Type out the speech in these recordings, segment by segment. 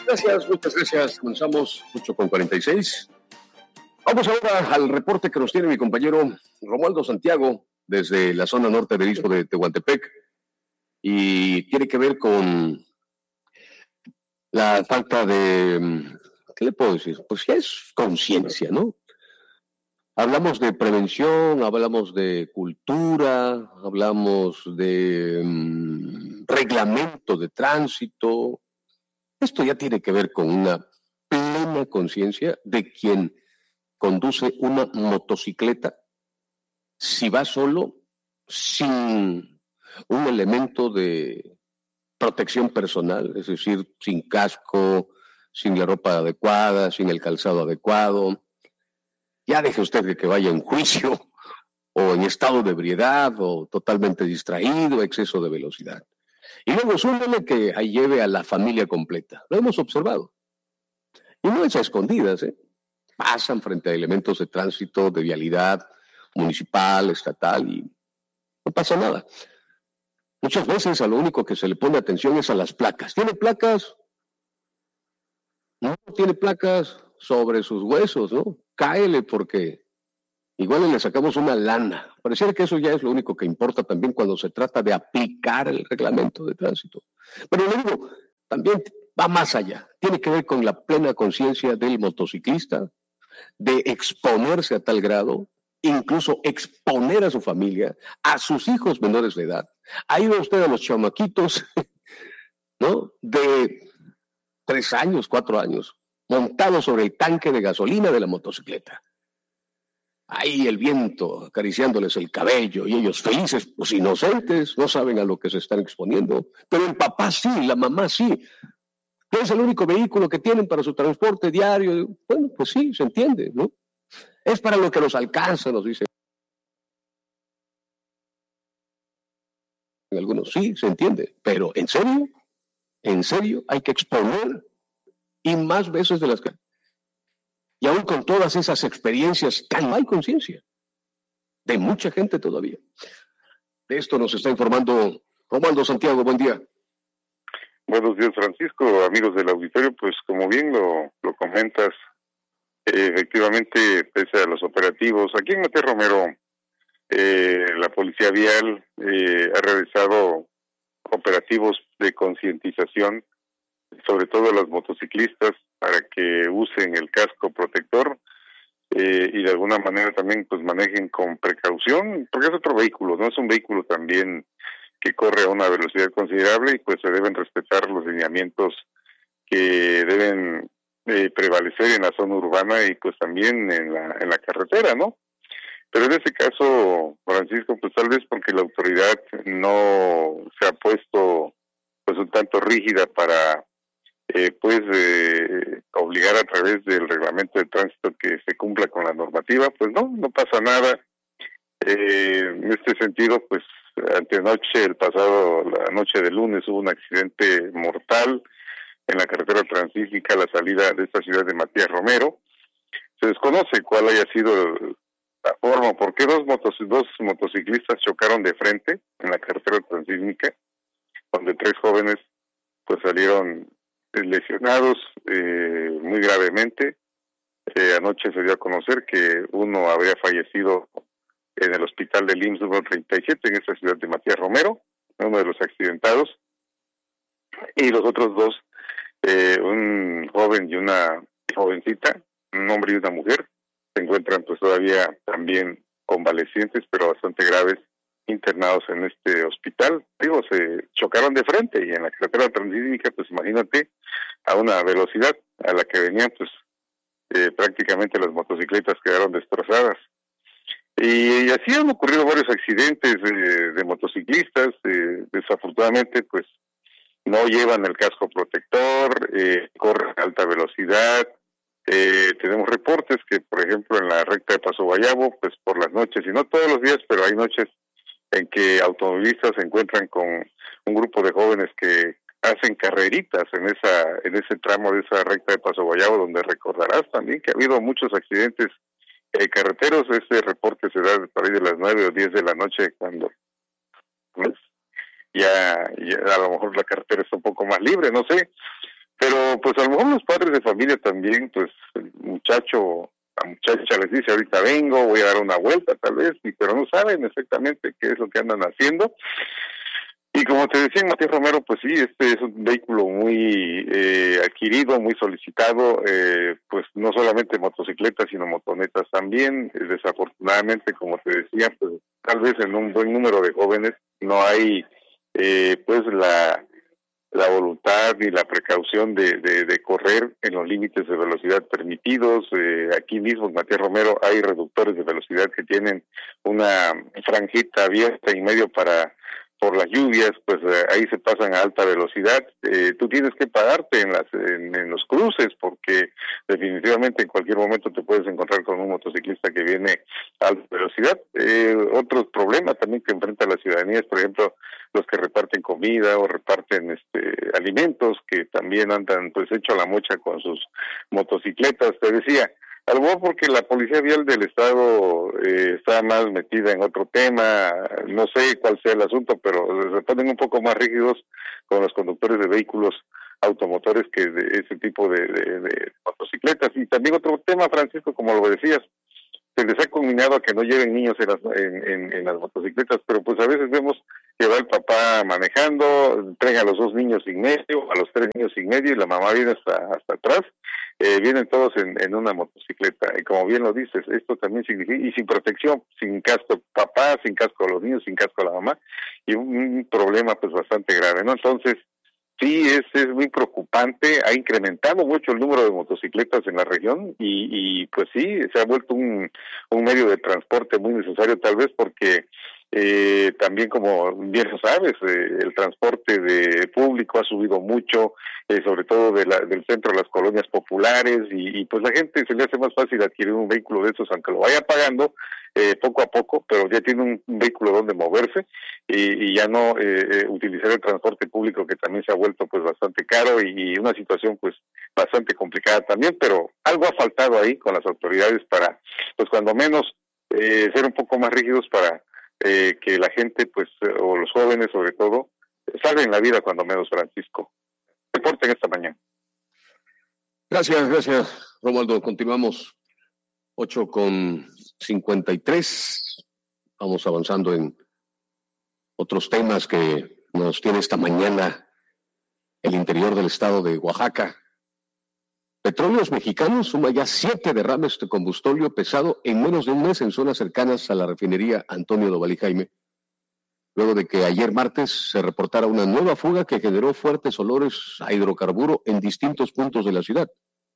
Gracias, muchas gracias. Comenzamos 8:46. Vamos ahora al reporte que nos tiene mi compañero Romualdo Santiago desde la zona norte del istmo de Tehuantepec y tiene que ver con la falta de, ¿qué le puedo decir? Pues ya es conciencia, ¿no? Hablamos de prevención, hablamos de cultura, hablamos de reglamento de tránsito. Esto ya tiene que ver con una plena conciencia de quien conduce una motocicleta si va solo, sin un elemento de protección personal, es decir, sin casco, sin la ropa adecuada, sin el calzado adecuado. Ya deje usted de que vaya en juicio o en estado de ebriedad o totalmente distraído, exceso de velocidad. Y luego súmele que ahí lleve a la familia completa. Lo hemos observado. Y no es a escondidas, ¿eh? Pasan frente a elementos de tránsito, de vialidad municipal, estatal, y no pasa nada. Muchas veces a lo único que se le pone atención es a las placas. ¿Tiene placas? No tiene placas, sobre sus huesos, ¿no? Cáele porque igual le sacamos una lana. Pareciera que eso ya es lo único que importa también cuando se trata de aplicar el reglamento de tránsito. Pero le digo, también va más allá. Tiene que ver con la plena conciencia del motociclista, de exponerse a tal grado, incluso exponer a su familia, a sus hijos menores de edad. Ha ido usted a los chamaquitos, ¿no? De 3 años, 4 años, montados sobre el tanque de gasolina de la motocicleta. Ahí el viento acariciándoles el cabello y ellos felices, pues inocentes, no saben a lo que se están exponiendo. Pero el papá sí, la mamá sí. Es el único vehículo que tienen para su transporte diario. Bueno, pues sí, se entiende, ¿no? Es para lo que nos alcanza, nos dicen algunos. Sí, se entiende. Pero ¿en serio hay que exponer y más veces de las que... Y aún con todas esas experiencias, no hay conciencia de mucha gente todavía. De esto nos está informando Romualdo Santiago. Buen día. Buenos días, Francisco, amigos del auditorio. Pues como bien lo comentas, efectivamente, pese a los operativos, aquí en Matías Romero, la Policía Vial ha realizado operativos de concientización, sobre todo a los motociclistas, para que usen el casco protector y de alguna manera también pues manejen con precaución, porque es otro vehículo, no es un vehículo también que corre a una velocidad considerable y pues se deben respetar los lineamientos que deben prevalecer en la zona urbana y pues también en la carretera, ¿no? Pero en este caso, Francisco, pues tal vez porque la autoridad no se ha puesto pues un tanto rígida para obligar a través del reglamento de tránsito que se cumpla con la normativa, pues no pasa nada. En este sentido, pues antenoche, la noche del lunes, hubo un accidente mortal en la carretera transísmica a la salida de esta ciudad de Matías Romero. Se desconoce cuál haya sido la forma, por qué dos motociclistas chocaron de frente en la carretera transísmica, donde 3 jóvenes pues salieron lesionados muy gravemente. Anoche se dio a conocer que uno habría fallecido en el hospital del IMSS número 37 en esta ciudad de Matías Romero, uno de los accidentados, y los otros 2, un joven y una jovencita, un hombre y una mujer, se encuentran pues todavía también convalecientes, pero bastante graves, internados en este hospital. Digo, se chocaron de frente y en la carretera transísmica, pues imagínate, a una velocidad a la que venían, pues prácticamente las motocicletas quedaron destrozadas. Y así han ocurrido varios accidentes de motociclistas, desafortunadamente pues no llevan el casco protector, corren a alta velocidad. Tenemos reportes que, por ejemplo, en la recta de Paso Guayabo, pues por las noches, y no todos los días, pero hay noches en que automovilistas se encuentran con un grupo de jóvenes que hacen carreritas en ese tramo de esa recta de Paso Guayabo, donde recordarás también que ha habido muchos accidentes carreteros. Este reporte se da por ahí de las 9 o 10 de la noche, cuando pues, ya a lo mejor la carretera está un poco más libre, no sé, Pero pues a lo mejor los padres de familia también, pues el muchacho, la muchacha les dice ahorita vengo, voy a dar una vuelta tal vez, pero no saben exactamente qué es lo que andan haciendo. Y como te decía Matías Romero, pues sí, este es un vehículo muy adquirido, muy solicitado, pues no solamente motocicletas, sino motonetas también. Desafortunadamente, como te decía, pues tal vez en un buen número de jóvenes no hay pues la voluntad y la precaución de correr en los límites de velocidad permitidos. Aquí mismo en Matías Romero hay reductores de velocidad que tienen una franjita abierta y medio por las lluvias, pues ahí se pasan a alta velocidad. Tú tienes que pararte en los cruces, porque definitivamente en cualquier momento te puedes encontrar con un motociclista que viene a alta velocidad. Otro problema también que enfrenta la ciudadanía es, por ejemplo, los que reparten comida o reparten alimentos, que también andan pues hecho la mocha con sus motocicletas. Te decía, a lo mejor porque la Policía Vial del Estado está más metida en otro tema, no sé cuál sea el asunto, pero se ponen un poco más rígidos con los conductores de vehículos automotores que de ese tipo de motocicletas. Y también otro tema, Francisco, como lo decías, se les ha combinado a que no lleven niños en las motocicletas, pero pues a veces vemos que va el papá manejando, entrega a los 2 niños sin medio, a los 3 niños sin medio, y la mamá viene hasta atrás. Vienen todos en una motocicleta, y como bien lo dices, esto también significa, y sin protección, sin casco papá, sin casco a los niños, sin casco a la mamá, y un problema pues bastante grave, ¿no? Entonces, sí, es muy preocupante, ha incrementado mucho el número de motocicletas en la región, y pues sí, se ha vuelto un medio de transporte muy necesario, tal vez porque también, como bien lo sabes, el transporte público ha subido mucho, sobre todo del centro de las colonias populares, y pues la gente se le hace más fácil adquirir un vehículo de esos, aunque lo vaya pagando poco a poco, pero ya tiene un vehículo donde moverse, y ya no utilizar el transporte público, que también se ha vuelto pues bastante caro, y una situación pues bastante complicada también. Pero algo ha faltado ahí con las autoridades para, pues cuando menos, ser un poco más rígidos para que la gente, pues, o los jóvenes sobre todo, salven la vida cuando menos, Francisco. Reporten esta mañana. Gracias, Romualdo. Continuamos 8:53. Vamos avanzando en otros temas que nos tiene esta mañana el interior del estado de Oaxaca. Petróleos Mexicanos suma ya 7 derrames de combustible pesado en menos de un mes en zonas cercanas a la refinería Antonio Doval y Jaime, luego de que ayer martes se reportara una nueva fuga que generó fuertes olores a hidrocarburo en distintos puntos de la ciudad.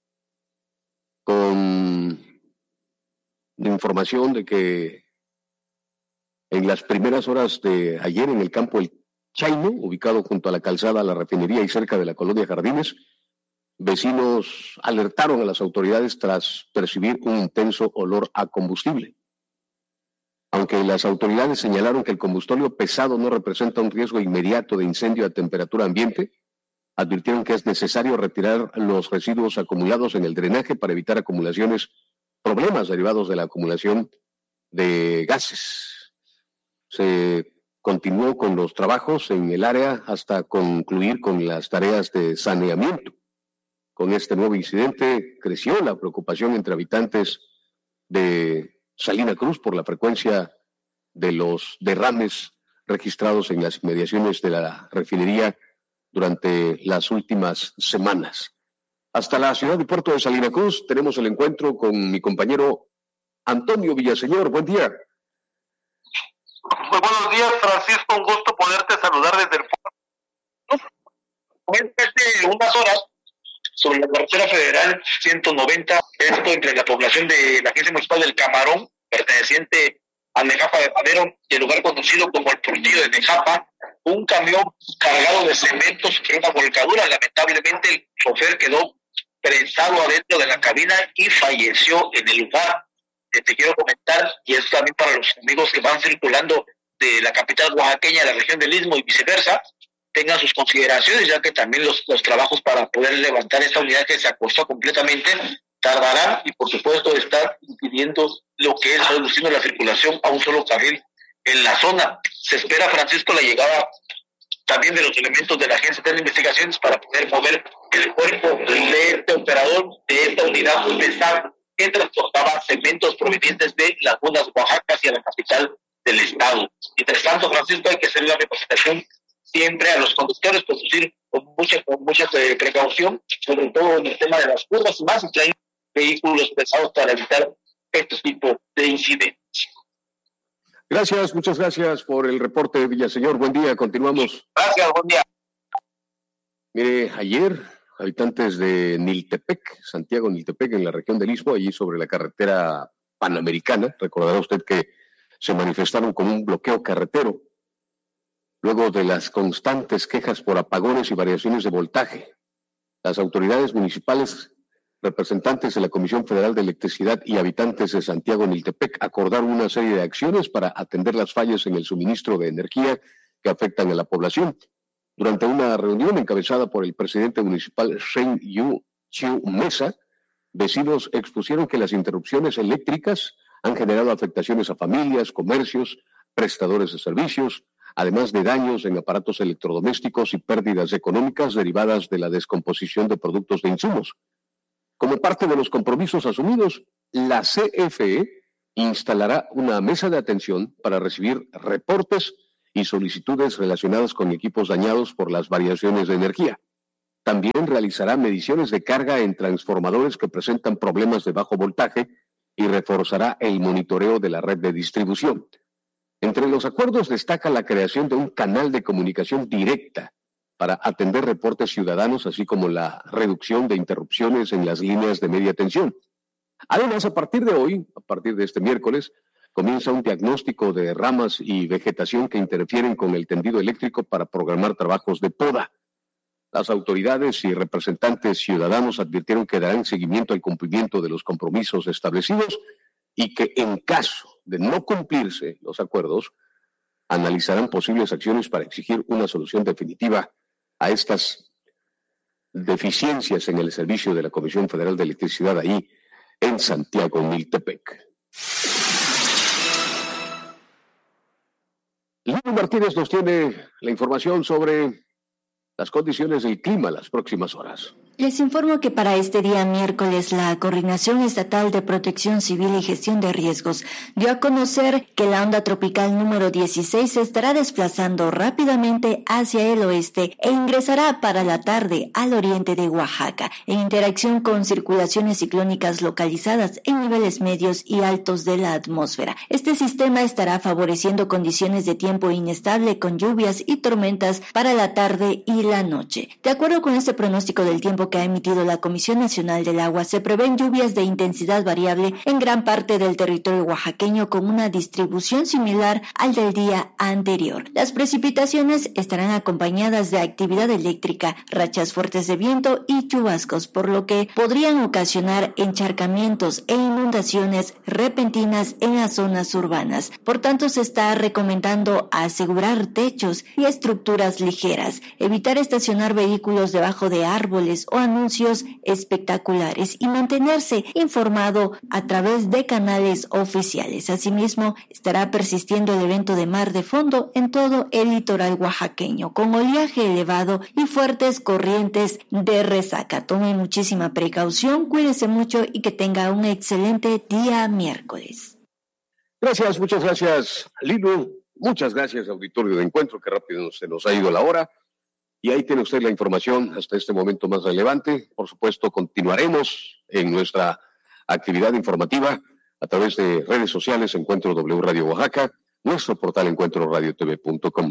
Con información de que en las primeras horas de ayer en el campo El Chaino, ubicado junto a la calzada a la refinería y cerca de la colonia Jardines, vecinos alertaron a las autoridades tras percibir un intenso olor a combustible. Aunque las autoridades señalaron que el combustible pesado no representa un riesgo inmediato de incendio a temperatura ambiente, advirtieron que es necesario retirar los residuos acumulados en el drenaje para evitar problemas derivados de la acumulación de gases. Se continuó con los trabajos en el área hasta concluir con las tareas de saneamiento. Con este nuevo incidente creció la preocupación entre habitantes de Salina Cruz por la frecuencia de los derrames registrados en las inmediaciones de la refinería durante las últimas semanas. Hasta la ciudad y puerto de Salina Cruz tenemos el encuentro con mi compañero Antonio Villaseñor. Buen día. Muy buenos días, Francisco. Un gusto poderte saludar desde el puerto. Hace unas horas, sobre la carretera federal 190, esto entre la población de la Agencia Municipal del Camarón, perteneciente a Nejapa de Madero, y el lugar conocido como el Portillo de Nejapa, un camión cargado de cemento sufrió una volcadura. Lamentablemente el chofer quedó prensado adentro de la cabina y falleció en el lugar. Te quiero comentar, y es también para los amigos que van circulando de la capital oaxaqueña a la región del Istmo y viceversa, tengan sus consideraciones, ya que también los trabajos para poder levantar esta unidad que se acostó completamente tardarán, y por supuesto está impidiendo lo que es reduciendo la circulación a un solo carril en la zona. Se espera, Francisco, la llegada también de los elementos de la Agencia de Investigaciones para poder mover El cuerpo de este operador de esta unidad pesada que transportaba cementos provenientes de Lagunas, Oaxaca, hacia la capital del estado. Mientras tanto, Francisco, hay que hacer la representación siempre a los conductores, conducir con mucha precaución, sobre todo en el tema de las curvas, más que hay vehículos pesados para evitar este tipo de incidentes. Gracias, muchas gracias por el reporte, Villaseñor. Buen día, continuamos. Gracias, buen día. Mire, ayer, habitantes de Niltepec, Santiago Niltepec, en la región del Istmo, allí sobre la carretera panamericana, recordará usted que se manifestaron con un bloqueo carretero, luego de las constantes quejas por apagones y variaciones de voltaje. Las autoridades municipales, representantes de la Comisión Federal de Electricidad y habitantes de Santiago Niltepec acordaron una serie de acciones para atender las fallas en el suministro de energía que afectan a la población. Durante una reunión encabezada por el presidente municipal Shen Yu Chiu Mesa, vecinos expusieron que las interrupciones eléctricas han generado afectaciones a familias, comercios, prestadores de servicios, además de daños en aparatos electrodomésticos y pérdidas económicas derivadas de la descomposición de productos de insumos. Como parte de los compromisos asumidos, la CFE instalará una mesa de atención para recibir reportes y solicitudes relacionadas con equipos dañados por las variaciones de energía. También realizará mediciones de carga en transformadores que presentan problemas de bajo voltaje y reforzará el monitoreo de la red de distribución. Entre los acuerdos destaca la creación de un canal de comunicación directa para atender reportes ciudadanos, así como la reducción de interrupciones en las líneas de media tensión. Además, a partir de hoy, a partir de este miércoles, comienza un diagnóstico de ramas y vegetación que interfieren con el tendido eléctrico para programar trabajos de poda. Las autoridades y representantes ciudadanos advirtieron que darán seguimiento al cumplimiento de los compromisos establecidos y que en caso de no cumplirse los acuerdos, analizarán posibles acciones para exigir una solución definitiva a estas deficiencias en el servicio de la Comisión Federal de Electricidad ahí en Santiago Niltepec. Lino Martínez nos tiene la información sobre las condiciones del clima las próximas horas. Les informo que para este día miércoles la Coordinación Estatal de Protección Civil y Gestión de Riesgos dio a conocer que la onda tropical número 16 se estará desplazando rápidamente hacia el oeste e ingresará para la tarde al oriente de Oaxaca, en interacción con circulaciones ciclónicas localizadas en niveles medios y altos de la atmósfera. Este sistema estará favoreciendo condiciones de tiempo inestable con lluvias y tormentas para la tarde y la noche. De acuerdo con este pronóstico del tiempo que ha emitido la Comisión Nacional del Agua, se prevén lluvias de intensidad variable en gran parte del territorio oaxaqueño con una distribución similar al del día anterior. Las precipitaciones estarán acompañadas de actividad eléctrica, rachas fuertes de viento y chubascos, por lo que podrían ocasionar encharcamientos e inundaciones repentinas en las zonas urbanas. Por tanto, se está recomendando asegurar techos y estructuras ligeras, evitar estacionar vehículos debajo de árboles o anuncios espectaculares y mantenerse informado a través de canales oficiales. Asimismo, estará persistiendo el evento de mar de fondo en todo el litoral oaxaqueño, con oleaje elevado y fuertes corrientes de resaca. Tome muchísima precaución, cuídese mucho y que tenga un excelente día miércoles. Gracias, muchas gracias, Lilo. Muchas gracias, auditorio de Encuentro, que rápido se nos ha ido la hora. Y ahí tiene usted la información hasta este momento más relevante. Por supuesto, continuaremos en nuestra actividad informativa a través de redes sociales, Encuentro W Radio Oaxaca, nuestro portal encuentroradiotv.com.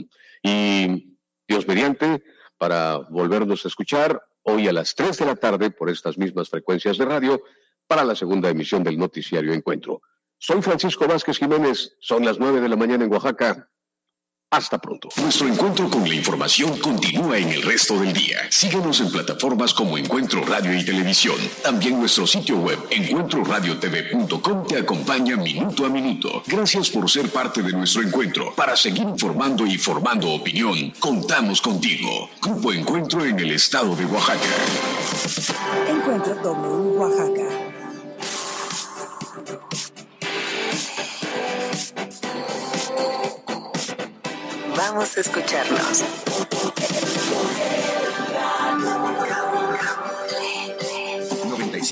Y Dios mediante, para volvernos a escuchar hoy a las 3 de la tarde por estas mismas frecuencias de radio para la segunda emisión del noticiario Encuentro. Soy Francisco Vázquez Jiménez, son las 9 de la mañana en Oaxaca. Hasta pronto. Nuestro encuentro con la información continúa en el resto del día. Síguenos en plataformas como Encuentro Radio y Televisión. También nuestro sitio web, encuentroradiotv.com, te acompaña minuto a minuto. Gracias por ser parte de nuestro encuentro. Para seguir informando y formando opinión, contamos contigo. Grupo Encuentro en el estado de Oaxaca. Encuentro W Oaxaca. Vamos a escucharnos.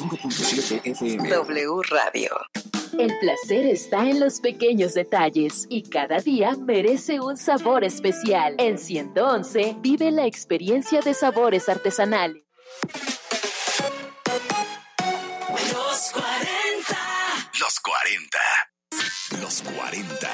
95.7 FM. W Radio. El placer está en los pequeños detalles y cada día merece un sabor especial. En 111 vive la experiencia de sabores artesanales. Los 40. Los 40. Los 40.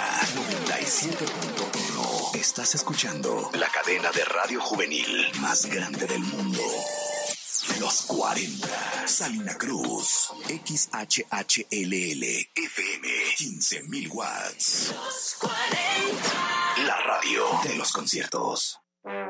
97.1. Estás escuchando la cadena de radio juvenil más grande del mundo. Los 40. Salina Cruz. XHHLL. FM. 15,000 watts. Los 40. La radio de los conciertos.